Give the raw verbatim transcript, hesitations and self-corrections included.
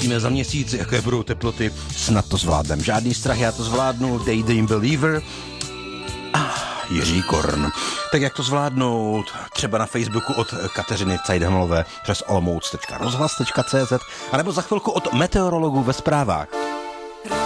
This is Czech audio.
uvidíme za měsíc, jaké budou teploty, snad to zvládnem. Žádný strach, já to zvládnu, Daydream Believer. Ah, Jiří Korn. Tak jak to zvládnout? Třeba na Facebooku od Kateřiny Cajdeholové přes olomouc tečka rozhlas tečka cé zet anebo za chvilku od meteorologů ve zprávách.